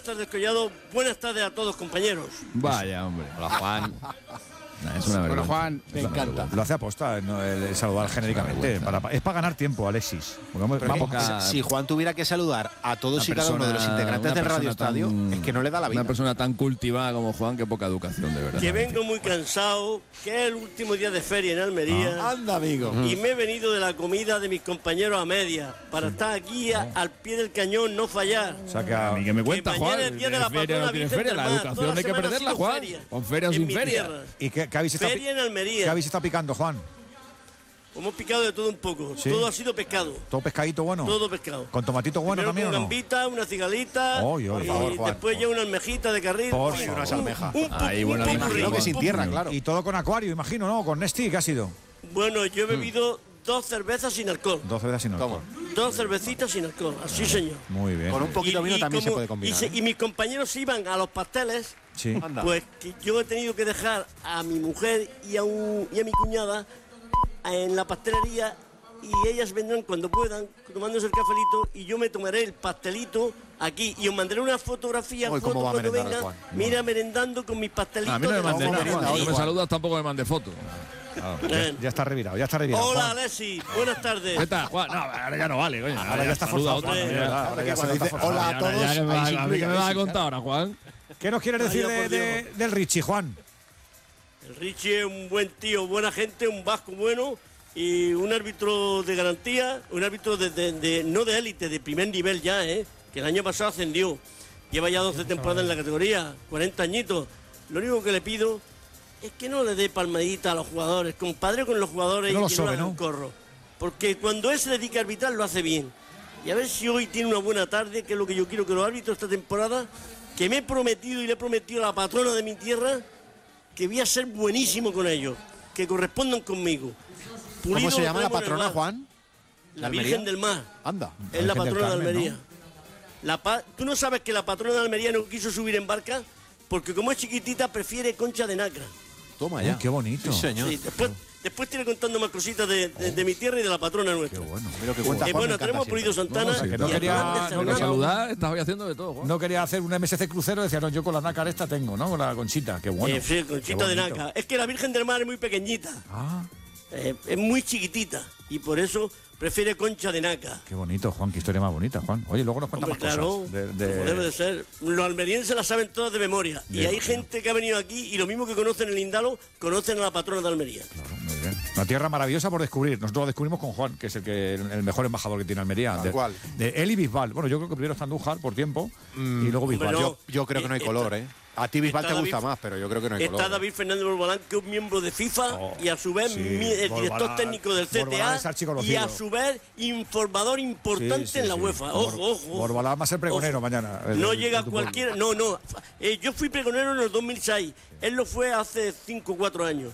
tardes, Collado. Buenas tardes a todos, compañeros. Vaya, hombre. Hola, Juan. Es una Bueno, vergüenza. Juan, me encanta. Lo hace aposta, ¿no? El saludar genéricamente. Es para ganar tiempo, Alexis. Si Juan tuviera que saludar a todos y cada uno de los integrantes del Radio Estadio, es que no le da la vida. Una persona tan cultivada como Juan, que poca educación, de verdad. Que vengo muy cansado, que es el último día de feria en Almería. Anda, amigo. Y me he venido de la comida de mis compañeros a media para estar aquí al pie del cañón, no fallar. O sea, que a ¿Y qué me cuenta, mañana Juan? es el día de la ¿Tiene feria o patrona no tiene Virgen feria? del La Mar. educación Toda la hay que semana ha perderla, sido Juan. feria. Con feria o En sin mi feria. tierra. ¿Y qué habéis estado, Feria en Almería. qué habéis estado picando, Juan? Hemos picado de todo un poco. Sí. Todo ha sido pescado. ¿Todo pescadito bueno? Todo pescado. ¿Con tomatito bueno Primero también o con no? gambita, una cigalita. Oy, oy, y por favor, Juan, después ya una almejita de carril. Por Sí, favor. Unas almejas. Ahí, bueno, un me popurrí, Creo que un sin popurrí. tierra, claro. Y todo con acuario, imagino, ¿no? Con Nesti, ¿qué ha sido? Bueno, yo he bebido 2 cervezas sin alcohol. 12 veces sin alcohol. 2 cervecitas sin alcohol. Así, señor. Muy bien. Con un poquito de vino también se puede combinar. Y mis compañeros iban a los pasteles. Sí. Anda. Pues que yo he tenido que dejar a mi mujer y a mi cuñada en la pastelería y ellas vendrán cuando puedan tomándose el cafelito y yo me tomaré el pastelito aquí y os mandaré una fotografía Uy, ¿cómo va a cuando merendar, venga. Juan? Mira, merendando con mis pastelitos. A mí no me de la mandes zona. nada, Juan. No me saludas, tampoco me mandes fotos. Ya está revirado, ya está revirado. Hola, Juan. Alexis. Buenas tardes. ¿Qué tal, Juan? No, ahora ya no vale, coño. Ahora ya está saluda a forzado, otro. Juan, Hombre, ¿verdad? Ahora que ya cuando se está dice forzado. hola a Ahora todos, ya que me ahí vas- se a mí incluye que me vas a Alexis, contar ahora, Juan. ¿Qué nos quieres decir Vaya, por del Richie, Juan? El Richie es un buen tío, buena gente, un vasco bueno y un árbitro de garantía, un árbitro no de élite, de primer nivel ya, que el año pasado ascendió. Lleva ya 12 temporadas en la categoría, 40 añitos. Lo único que le pido es que no le dé palmadita a los jugadores, compadre con los jugadores No y lo que sobe, no haga ¿no? un corro. Porque cuando él se dedica a arbitrar lo hace bien. Y a ver si hoy tiene una buena tarde, que es lo que yo quiero que los árbitros esta temporada, que me he prometido y le he prometido a la patrona de mi tierra que voy a ser buenísimo con ellos, que correspondan conmigo. ¿Cómo Pulido se lo llama la tenemos en el patrona, bar. Juan? La Almería? Virgen del Mar. Anda. Es la Virgen del patrona de Carmen, Almería. ¿no? ¿Tú no sabes que la patrona de Almería no quiso subir en barca? Porque como es chiquitita, prefiere concha de nacra. Toma Uy, ya. qué bonito. Sí, señor. Sí, después tiene contando más cositas de mi tierra y de la patrona nuestra. Qué bueno. Mira lo que cuenta Juan, me Bueno, encanta tenemos siempre. Pulido Santana No, no, que no y quería- Hernández no Pero Hernández. saludar, estás hoy haciendo de todo, Juan. No quería hacer un MSC crucero, decía, no, yo con la nácar esta tengo, ¿no? Con la conchita, qué bueno. Sí, conchita Qué de bonito. naca. Es que la Virgen del Mar es muy pequeñita. Ah, Es muy chiquitita. Y por eso prefiere concha de naca. qué bonito, Juan, qué historia más bonita, Juan. Oye, luego nos cuenta Hombre, más claro, cosas. como debe de ser. Los almerienses la saben todas de memoria. Y Bien, hay bien. gente que ha venido aquí y lo mismo que conocen el Indalo, conocen a la patrona de Almería. Claro, muy bien. Una tierra maravillosa por descubrir. Nosotros lo descubrimos con Juan, que es el mejor embajador que tiene Almería. Tal cual. De él y Bisbal. Bueno, yo creo que primero está Andújar por tiempo y luego Bisbal. hombre, no. Yo creo que no hay Está- color, ¿eh? A ti Bisbal te está gusta David- más, pero yo creo que no hay Está color. David Fernández Borbalán, que es un miembro de FIFA Oh, y a su vez sí, el director Borbalán- técnico del Borbalán es CTA y archiconocido. a su vez informador importante Sí, sí, en la sí. UEFA. Ojo, ojo. Borbalán va a ser pregonero Ojo. mañana. No El- llega el- cualquiera. No. Yo fui pregonero en el 2006. Él lo fue hace 5 o 4 años.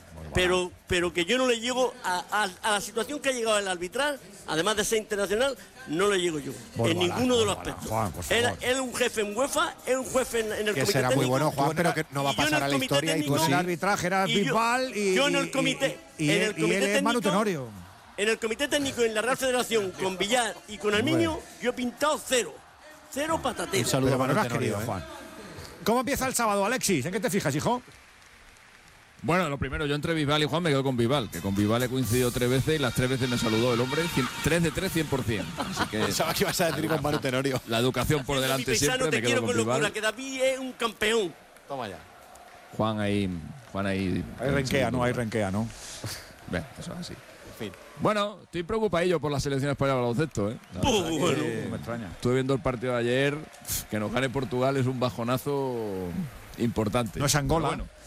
Pero que yo no le llego a la situación que ha llegado el arbitral, además de ser internacional, no le llego yo. Borbalán, en ninguno de los Borbalán, aspectos. Juan, por Él favor. es un jefe en UEFA, es un jefe en el Que comité será muy técnico. bueno, Juan, Tú en pero el- que no va a y yo en pasar el a la comité historia y tú técnico- Tú en sí. el arbitraje eras Y yo- Bisbal y, yo en el comité- y en el él- y comité él es Manu técnico- Tenorio. En el comité técnico en la Real Federación con Villar y con Arminio, yo he pintado 0. 0 patateros. Un saludo Pero a bueno, Manu no has Tenorio, querido, ¿eh? Juan. ¿Cómo empieza el sábado, Alexis? ¿En qué te fijas, hijo? Bueno, lo primero, yo entre Bisbal y Juan me quedo con Bisbal, que con Bisbal he coincidido 3 veces y las 3 veces me saludó el hombre, 3 de 3, 100%. Así que Pensaba que ibas a decir con Manu Tenorio. la educación por Mi delante paisano, siempre, te me quiero quedo con con locura, Bisbal. que David es un campeón. Toma ya. Juan ahí. Hay renquea, ¿no? Hay renquea, ¿no? Bien, eso es así. En fin. Bueno, estoy preocupadillo por la selección española de baloncesto, ¿eh? La verdad que Bueno. Me extraña. estuve viendo el partido de ayer, que nos gane Portugal es un bajonazo importante. No es Angola. Pero bueno,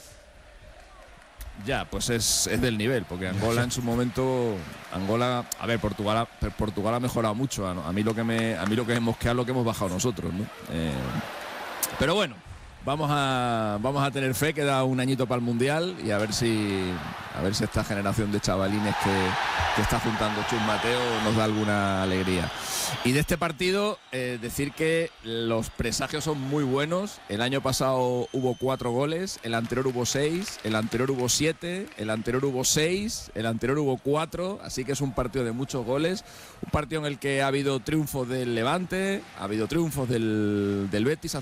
ya, pues es del nivel, porque Angola en su momento, a ver, Portugal ha mejorado mucho. A mí lo que me mosquea es lo que hemos bajado nosotros, ¿no? Pero bueno, vamos a tener fe, queda un añito para el Mundial y a ver si esta generación de chavalines que está juntando Chus Mateo nos da alguna alegría. Y de este partido, decir que los presagios son muy buenos. El año pasado hubo 4 goles, el anterior hubo 6, el anterior hubo 7, el anterior hubo 6, el anterior hubo 4, así que es un partido de muchos goles, un partido en el que ha habido triunfos del Levante, ha habido triunfos del Betis hace